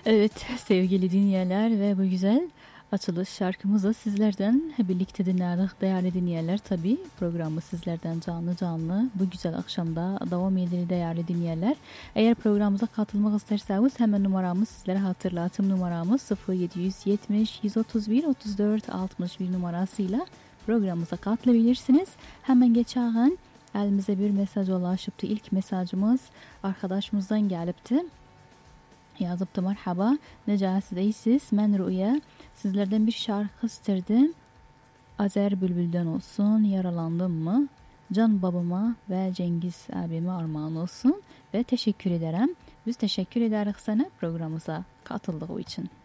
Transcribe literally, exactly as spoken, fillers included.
Evet sevgili dinleyenler ve bu güzel açılış şarkımızı sizlerden birlikte dinledik değerli dinleyenler. Tabi programı sizlerden canlı canlı bu güzel akşamda devam edilir değerli dinleyenler. Eğer programımıza katılmak isterseniz hemen numaramız sizlere hatırlatım numaramız sıfır yedi yetmiş yüz otuz bir otuz dört altmış bir numarasıyla programımıza katılabilirsiniz. Hemen geçen elimize bir mesaj ulaşıptı. İlk mesajımız arkadaşımızdan gelipti. Yazıptı merhaba. Necəsiz? Ben Rüya. Sizlerden bir şarkı isterdim. Azer Bülbül'den olsun. Yaralandım mı? Can babama ve Cengiz abime armağan olsun. Ve teşekkür ederim. Biz teşekkür ederiz sana programımıza katıldığı için.